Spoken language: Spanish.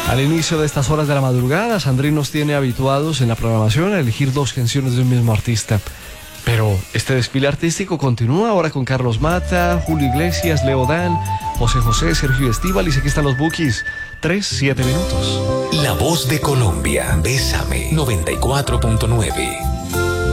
Al inicio de estas horas de la madrugada, Sandrine nos tiene habituados en la programación a elegir dos canciones de un mismo artista. Pero este desfile artístico continúa ahora con Carlos Mata, Julio Iglesias, Leo Dan, José José, Sergio Estíbaliz. Aquí están los Bukis. 3-7 minutos. La voz de Colombia. Bésame 94.9.